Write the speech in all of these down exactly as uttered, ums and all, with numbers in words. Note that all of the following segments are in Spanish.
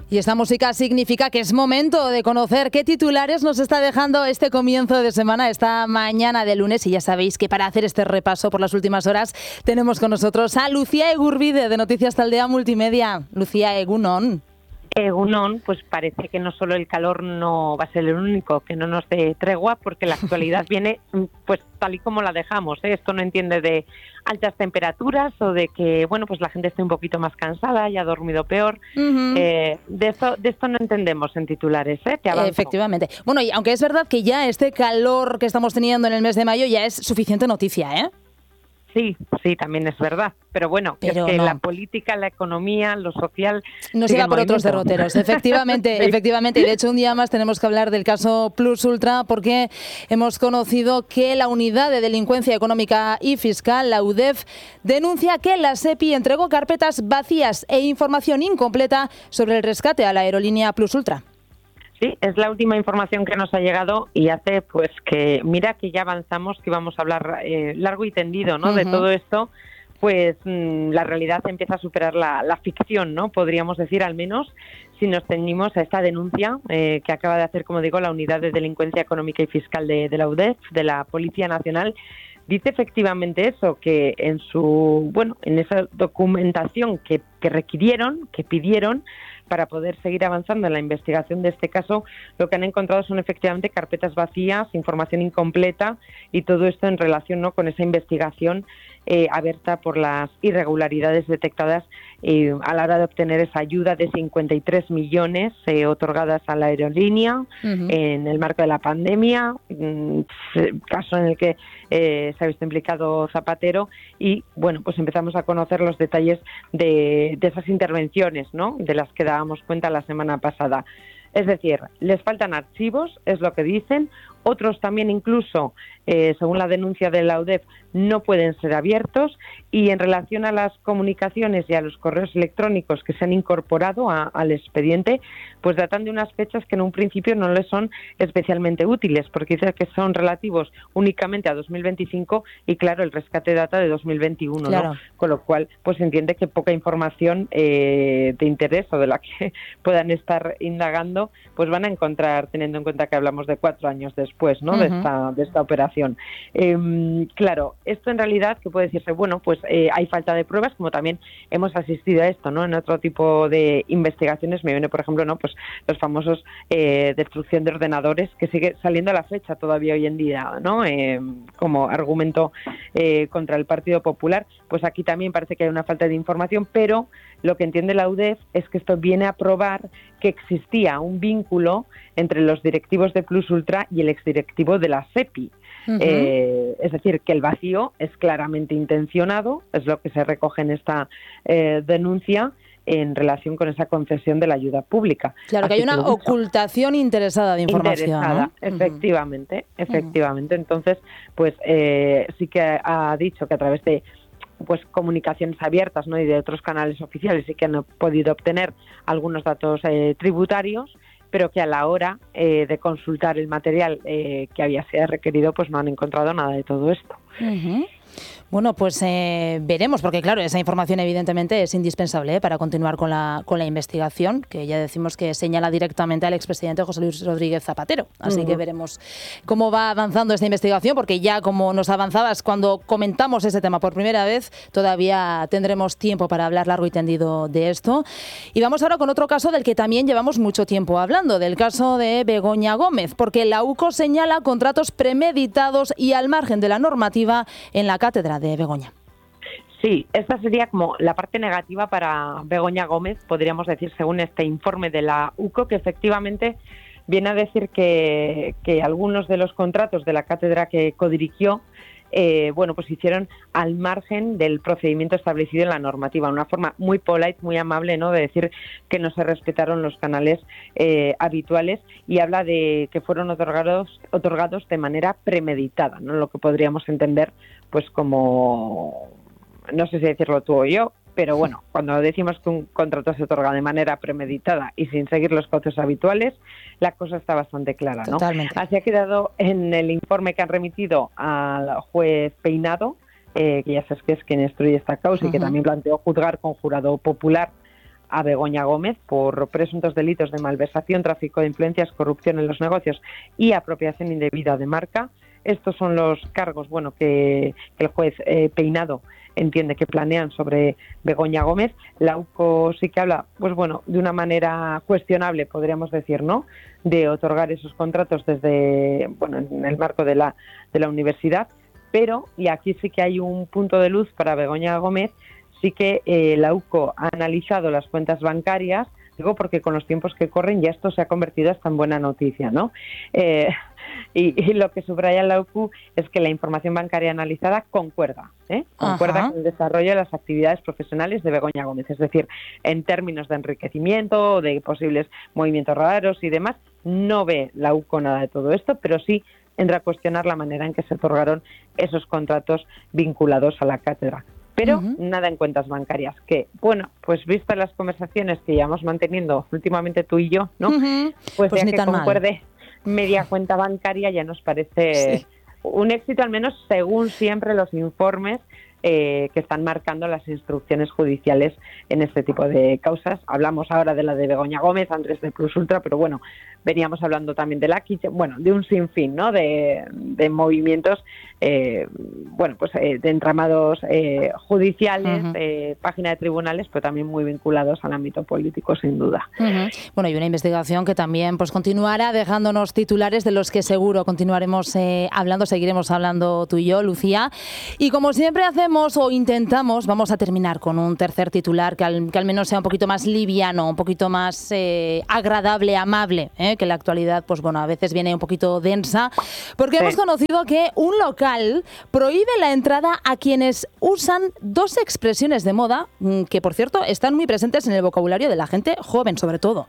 Y esta música significa que es momento de conocer qué titulares nos está dejando este comienzo de semana, esta mañana de lunes. Y ya sabéis que para hacer este repaso por las últimas horas tenemos con nosotros a Lucía Egurbide de Noticias Taldea Multimedia. Lucía, egunon. Egunon, pues parece que no solo el calor no va a ser el único que no nos dé tregua, porque la actualidad viene pues tal y como la dejamos, ¿eh? Esto no entiende de altas temperaturas o de que bueno pues la gente esté un poquito más cansada y ha dormido peor. Uh-huh. eh, de esto de esto no entendemos en titulares, ¿eh? Te avanzo. Efectivamente. Bueno, y aunque es verdad que ya este calor que estamos teniendo en el mes de mayo ya es suficiente noticia, ¿eh? Sí, sí, también es verdad. Pero bueno, Pero es que no. la política, la economía, lo social... Nos iba por otros derroteros, efectivamente, sí. efectivamente. Y de hecho un día más tenemos que hablar del caso Plus Ultra porque hemos conocido que la Unidad de Delincuencia Económica y Fiscal, la U D E F, denuncia que la SEPI entregó carpetas vacías e información incompleta sobre el rescate a la aerolínea Plus Ultra. Sí, es la última información que nos ha llegado y hace pues que, mira que ya avanzamos, que íbamos a hablar eh, largo y tendido, ¿no? Uh-huh. De todo esto, pues mmm, la realidad empieza a superar la, la ficción, ¿no? Podríamos decir, al menos, si nos ceñimos a esta denuncia eh, que acaba de hacer, como digo, la Unidad de Delincuencia Económica y Fiscal de, de la U D E F, de la Policía Nacional. Dice efectivamente eso, que en su, bueno, en esa documentación que, que requirieron, que pidieron, para poder seguir avanzando en la investigación de este caso, lo que han encontrado son efectivamente carpetas vacías, información incompleta y todo esto en relación, ¿no?, con esa investigación eh, abierta por las irregularidades detectadas eh, a la hora de obtener esa ayuda de cincuenta y tres millones eh, otorgadas a la aerolínea uh-huh. en el marco de la pandemia, mm, caso en el que eh, se ha visto implicado Zapatero y, bueno, pues empezamos a conocer los detalles de, de esas intervenciones, ¿no?, de las que dábamos cuenta la semana pasada. Es decir, les faltan archivos, es lo que dicen, otros también incluso, eh, según la denuncia de la U D E F, no pueden ser abiertos y en relación a las comunicaciones y a los correos electrónicos que se han incorporado a, al expediente, pues datan de unas fechas que en un principio no les son especialmente útiles, porque dice que son relativos únicamente a dos mil veinticinco y claro, el rescate data de dos mil veintiuno, claro. ¿no? Con lo cual, pues se entiende que poca información eh, de interés o de la que puedan estar indagando, pues van a encontrar, teniendo en cuenta que hablamos de cuatro años después, ¿no? Uh-huh. de esta de esta operación. Eh, claro, esto en realidad, que puede decirse, bueno, pues eh, hay falta de pruebas, como también hemos asistido a esto, ¿no? En otro tipo de investigaciones me viene, por ejemplo, ¿no?, pues los famosos eh, destrucción de ordenadores, que sigue saliendo a la fecha todavía hoy en día, ¿no? Eh, como argumento eh, contra el Partido Popular, pues aquí también parece que hay una falta de información, pero lo que entiende la U D E F es que esto viene a probar que existía un vínculo entre los directivos de Plus Ultra y el exdirectivo de la SEPI. Uh-huh. Eh, es decir, que el vacío es claramente intencionado, es lo que se recoge en esta eh, denuncia en relación con esa concesión de la ayuda pública. Claro, Así que hay una que ocultación interesada de información. Interesada, ¿no? efectivamente, uh-huh. efectivamente. Entonces, pues eh, sí que ha dicho que a través de pues comunicaciones abiertas, ¿no?, y de otros canales oficiales sí que han podido obtener algunos datos eh, tributarios, pero que a la hora eh, de consultar el material eh, que había sido requerido, pues no han encontrado nada de todo esto. Uh-huh. Bueno, pues eh, veremos, porque claro, esa información evidentemente es indispensable ¿eh? para continuar con la con la investigación, que ya decimos que señala directamente al expresidente José Luis Rodríguez Zapatero. Así uh-huh. que veremos cómo va avanzando esta investigación, porque ya como nos avanzabas cuando comentamos ese tema por primera vez, todavía tendremos tiempo para hablar largo y tendido de esto. Y vamos ahora con otro caso del que también llevamos mucho tiempo hablando, del caso de Begoña Gómez, porque la U C O señala contratos premeditados y al margen de la normativa en la cátedra de Begoña. Sí, esta sería como la parte negativa para Begoña Gómez, podríamos decir, según este informe de la U C O, que efectivamente viene a decir que, que algunos de los contratos de la cátedra que codirigió Eh, bueno, pues hicieron al margen del procedimiento establecido en la normativa, una forma muy polite, muy amable, ¿no?, de decir que no se respetaron los canales eh, habituales, y habla de que fueron otorgados otorgados de manera premeditada, ¿no?, lo que podríamos entender pues como, no sé si decirlo tú o yo, pero bueno, cuando decimos que un contrato se otorga de manera premeditada y sin seguir los cauces habituales, la cosa está bastante clara, ¿no? Totalmente. Así ha quedado en el informe que han remitido al juez Peinado, eh, que ya sabes que es quien instruye esta causa, uh-huh. y que también planteó juzgar con jurado popular a Begoña Gómez por presuntos delitos de malversación, tráfico de influencias, corrupción en los negocios y apropiación indebida de marca. Estos son los cargos, bueno, que, que el juez eh, Peinado entiende que planean sobre Begoña Gómez. La U C O sí que habla, pues bueno, de una manera cuestionable, podríamos decir, ¿no?, de otorgar esos contratos desde, bueno, en el marco de la, de la universidad, pero, y aquí sí que hay un punto de luz para Begoña Gómez, sí que eh, la U C O ha analizado las cuentas bancarias, digo porque con los tiempos que corren ya esto se ha convertido hasta en buena noticia, ¿no? Eh, y, y lo que subraya la U C O es que la información bancaria analizada concuerda, ¿eh? concuerda Ajá. con el desarrollo de las actividades profesionales de Begoña Gómez, es decir, en términos de enriquecimiento o de posibles movimientos raros y demás, no ve la U C O nada de todo esto, pero sí entra a cuestionar la manera en que se otorgaron esos contratos vinculados a la cátedra. Pero uh-huh. nada en cuentas bancarias, que, bueno, pues vistas las conversaciones que llevamos manteniendo últimamente tú y yo, ¿no? Uh-huh. Pues, pues ya ni que tan concuerde mal. media cuenta bancaria ya nos parece sí. un éxito, al menos según siempre los informes eh, que están marcando las instrucciones judiciales en este tipo de causas. Hablamos ahora de la de Begoña Gómez, antes de Plus Ultra, pero bueno, veníamos hablando también de la Kitchen, bueno, de un sinfín, ¿no?, de, de movimientos, eh, bueno, pues eh, de entramados eh, judiciales, uh-huh. eh, página de tribunales, pero también muy vinculados al ámbito político, sin duda. Uh-huh. Bueno, y una investigación que también pues continuará dejándonos titulares de los que seguro continuaremos eh, hablando, seguiremos hablando tú y yo, Lucía. Y como siempre hacemos o intentamos, vamos a terminar con un tercer titular que al, que al menos sea un poquito más liviano, un poquito más eh, agradable, amable, ¿eh? que la actualidad, pues bueno, a veces viene un poquito densa, porque sí. hemos conocido que un local prohíbe la entrada a quienes usan dos expresiones de moda que, por cierto, están muy presentes en el vocabulario de la gente joven, sobre todo.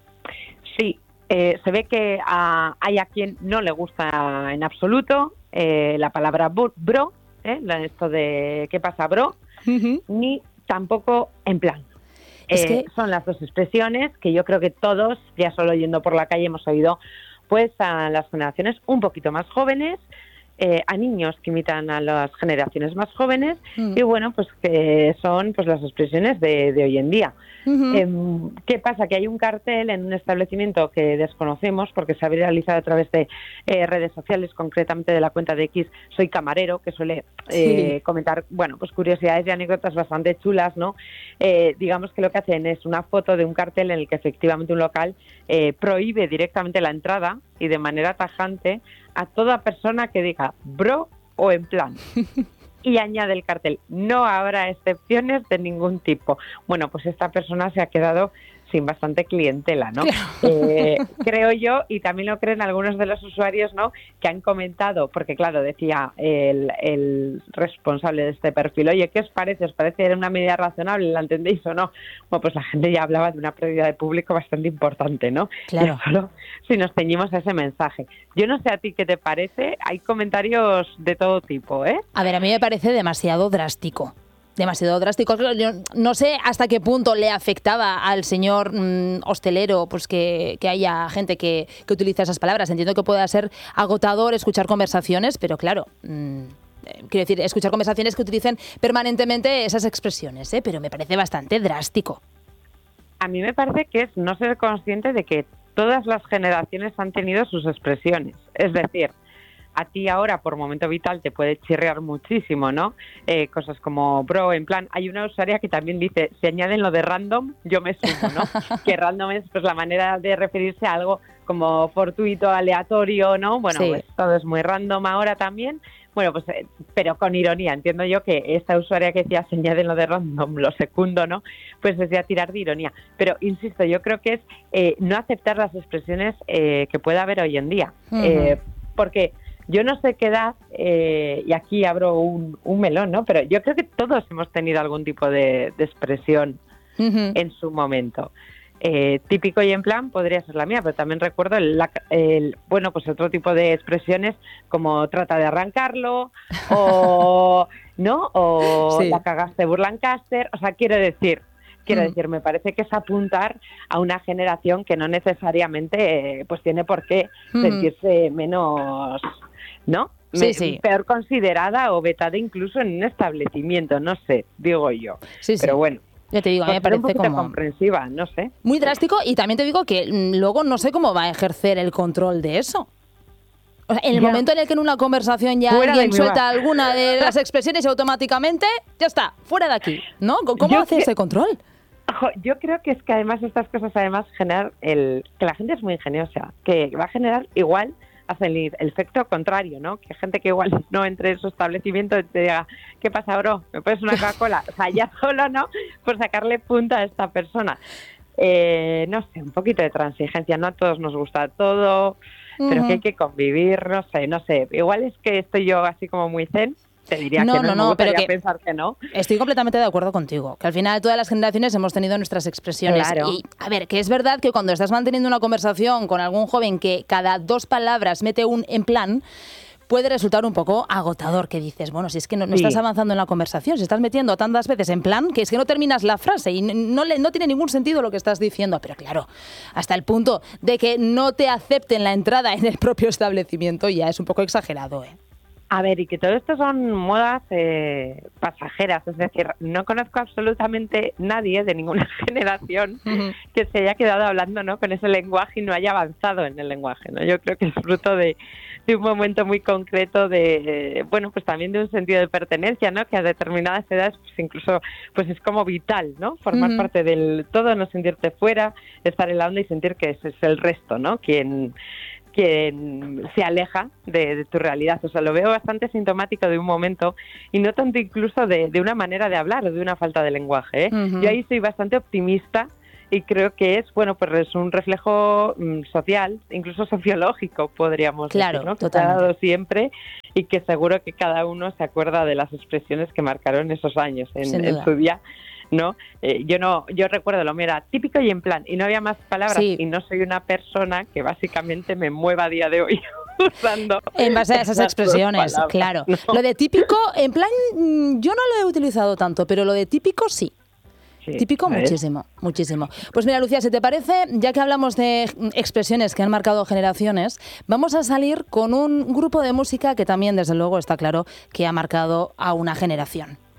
Sí, eh, se ve que a, hay a quien no le gusta en absoluto eh, la palabra bro, ¿eh? esto de ¿qué pasa, bro? Uh-huh. Ni tampoco en plan. Es Eh, que... Son las dos expresiones que yo creo que todos, ya solo yendo por la calle, hemos oído pues a las generaciones un poquito más jóvenes, eh, a niños que imitan a las generaciones más jóvenes mm. y bueno, pues que son pues las expresiones de, de hoy en día. Uh-huh. Eh, ¿Qué pasa? Que hay un cartel en un establecimiento que desconocemos porque se ha realizado a través de eh, redes sociales, concretamente de la cuenta de X Soy Camarero, que suele eh, sí. comentar, bueno, pues curiosidades y anécdotas bastante chulas, ¿no? Eh, digamos que lo que hacen es una foto de un cartel en el que efectivamente un local eh, prohíbe directamente la entrada y de manera tajante a toda persona que diga bro o en plan. Y añade el cartel, no habrá excepciones de ningún tipo. Bueno, pues esta persona se ha quedado sin bastante clientela, ¿no? Claro. Eh, creo yo, y también lo creen algunos de los usuarios, ¿no?, que han comentado, porque claro, decía el, el responsable de este perfil, oye, ¿qué os parece? ¿Os parece una medida razonable? ¿La entendéis o no? Bueno, pues la gente ya hablaba de una pérdida de público bastante importante, ¿no? Claro. Y solo si nos ceñimos a ese mensaje. Yo no sé a ti qué te parece, hay comentarios de todo tipo, ¿eh? A ver, a mí me parece demasiado drástico. Demasiado drástico. Yo no sé hasta qué punto le afectaba al señor mmm, hostelero pues que, que haya gente que, que utiliza esas palabras. Entiendo que pueda ser agotador escuchar conversaciones, pero claro, mmm, quiero decir, escuchar conversaciones que utilicen permanentemente esas expresiones, ¿eh? Pero me parece bastante drástico. A mí me parece que es no ser consciente de que todas las generaciones han tenido sus expresiones. Es decir, a ti ahora por momento vital te puede chirrear muchísimo, ¿no? Eh, cosas como bro, en plan, hay una usuaria que también dice, si añaden lo de random, yo me sumo, ¿no? Que random es pues la manera de referirse a algo como fortuito, aleatorio, ¿no? Bueno, sí. Pues todo es muy random ahora también. Bueno, pues, eh, pero con ironía, entiendo yo que esta usuaria que decía, se añaden lo de random, lo secundo, ¿no? Pues es ya tirar de ironía. Pero, insisto, yo creo que es eh, no aceptar las expresiones eh, que pueda haber hoy en día. Uh-huh. Eh, porque yo no sé qué edad, eh, y aquí abro un, un melón, ¿no? Pero yo creo que todos hemos tenido algún tipo de, de expresión uh-huh. en su momento. Eh, típico y en plan podría ser la mía, pero también recuerdo el, el bueno, pues otro tipo de expresiones como trata de arrancarlo o no o sí. la cagaste Burlancaster, o sea, quiero decir quiero mm. decir, me parece que es apuntar a una generación que no necesariamente eh, pues tiene por qué mm. sentirse menos, ¿no? Sí, Me, sí. peor considerada o vetada incluso en un establecimiento, no sé, digo yo. Sí, pero sí. bueno. Ya te digo, a mí me pues, parece un como comprensiva, no sé. Muy drástico, y también te digo que mm, luego no sé cómo va a ejercer el control de eso. O sea, en el Ya. momento en el que en una conversación ya Fuera de alguien mi suelta bar. alguna de las expresiones y automáticamente ya está, fuera de aquí, ¿no? ¿Cómo Yo hace que- ese control? Ojo, yo creo que es que además estas cosas además generan el que la gente es muy ingeniosa, que va a generar igual hace el, el efecto contrario, ¿no? Que gente que igual no entre en su establecimiento y te diga, ¿qué pasa, bro? ¿Me pones una Coca-Cola? O sea, ya solo, ¿no? Por sacarle punta a esta persona. Eh, no sé, un poquito de transigencia, no a todos nos gusta todo, pero Ujú. que hay que convivir, no sé, no sé. Igual es que estoy yo así como muy zen, te diría No, que no, no, y no, me gustaría pero que- pensar que no. Estoy completamente de acuerdo contigo, que al final todas las generaciones hemos tenido nuestras expresiones. Claro. Y, a ver, que es verdad que cuando estás manteniendo una conversación con algún joven que cada dos palabras mete un en plan, puede resultar un poco agotador, que dices, bueno, si es que no, no Sí. estás avanzando en la conversación, si estás metiendo tantas veces en plan que es que no terminas la frase y n- no, le, no tiene ningún sentido lo que estás diciendo. Pero claro, hasta el punto de que no te acepten la entrada en el propio establecimiento ya es un poco exagerado, ¿eh? A ver, y que todo esto son modas eh, pasajeras, es decir, no conozco absolutamente nadie de ninguna generación Ujú. que se haya quedado hablando, ¿no?, con ese lenguaje y no haya avanzado en el lenguaje, ¿no? Yo creo que es fruto de, de un momento muy concreto de, eh, bueno, pues también de un sentido de pertenencia, ¿no?, que a determinadas edades pues incluso pues es como vital, ¿no?, formar Ujú. parte del todo, no sentirte fuera, estar en la onda y sentir que ese es el resto, ¿no?, quien quien se aleja de, de tu realidad. O sea, lo veo bastante sintomático de un momento y no tanto incluso de, de una manera de hablar o de una falta de lenguaje, ¿eh? Ujú. Yo ahí soy bastante optimista y creo que es, bueno, pues es un reflejo mm, social, incluso sociológico, podríamos Claro, decir, ¿no?, que se ha totalmente. dado siempre y que seguro que cada uno se acuerda de las expresiones que marcaron esos años Sin en, en duda. su día. ¿No? Eh, yo no, yo recuerdo lo mío era típico y en plan, y no había más palabras, Sí. y no soy una persona que básicamente me mueva a día de hoy usando En base a esas dos expresiones, palabras, claro. ¿no? Lo de típico, en plan, mm, yo no lo he utilizado tanto, pero lo de típico sí. Sí, Típico ¿ves? muchísimo, muchísimo. Pues mira, Lucía, si te parece, ya que hablamos de mm, expresiones que han marcado generaciones, vamos a salir con un grupo de música que también, desde luego, está claro que ha marcado a una generación.